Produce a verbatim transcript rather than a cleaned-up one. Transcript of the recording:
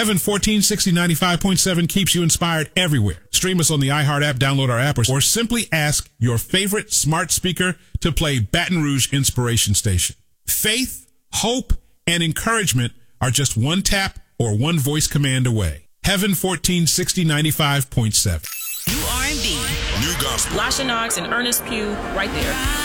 Heaven fourteen sixty ninety-five point seven keeps you inspired everywhere. Stream us on the iHeart app, download our app, or simply ask your favorite smart speaker to play Baton Rouge Inspiration Station. Faith, hope, and encouragement are just one tap or one voice command away. Heaven fourteen sixty ninety-five point seven. New R and B. New gospel. Lasha Knox and Ernest Pugh right there.